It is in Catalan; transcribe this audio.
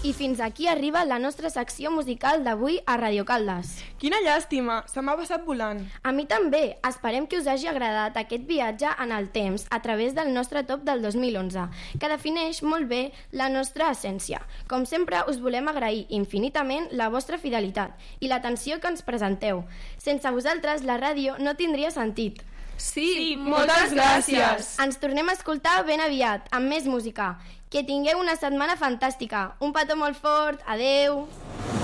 I fins aquí arriba la nostra secció musical d'avui a Radio Caldes. Quina llàstima, se m'ha passat volant. A mi també. Esperem que us hagi agradat aquest viatge en el temps a través del nostre top del 2011, que defineix molt bé la nostra essència. Com sempre, us volem agrair infinitament la vostra fidelitat i l'atenció que ens presenteu. Sense vosaltres, la ràdio no tindria sentit. Sí, moltes gràcies. Ens tornem a escoltar ben aviat, amb més música. Que tingueu una setmana fantàstica. Un petó molt fort. Adeu.